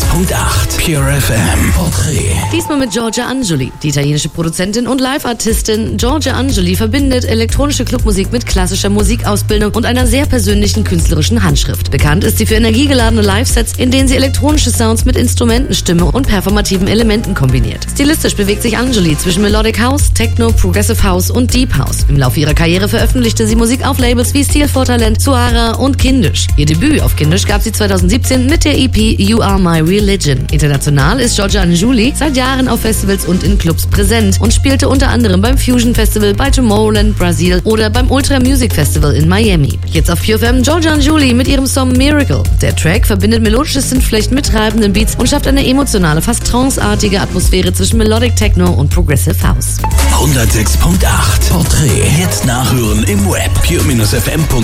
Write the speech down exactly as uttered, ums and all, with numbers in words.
Punkt acht Pure F M Porträt. Diesmal mit Giorgia Angeli. Die italienische Produzentin und Live-Artistin Giorgia Angeli verbindet elektronische Clubmusik mit klassischer Musikausbildung und einer sehr persönlichen künstlerischen Handschrift. Bekannt ist sie für energiegeladene Live-Sets, in denen sie elektronische Sounds mit Instrumenten, Stimme und performativen Elementen kombiniert. Stilistisch bewegt sich Angeli zwischen Melodic House, Techno, Progressive House und Deep House. Im Laufe ihrer Karriere veröffentlichte sie Musik auf Labels wie Steel for Talent, Suara und Kindisch. Ihr Debüt auf Kindisch gab sie zweitausendsiebzehn mit der E P You Are My Religion. International ist Giorgia Angeli seit Jahren auf Festivals und in Clubs präsent und spielte unter anderem beim Fusion Festival, bei Tomorrowland, Brasil oder beim Ultra Music Festival in Miami. Jetzt auf Pure F M Giorgia Angeli mit ihrem Song Miracle. Der Track verbindet melodische Synthflächen mit treibenden Beats und schafft eine emotionale, fast tranceartige Atmosphäre zwischen Melodic Techno und Progressive House. hundertsechs Punkt acht Porträt. Jetzt nachhören im Web pure F M.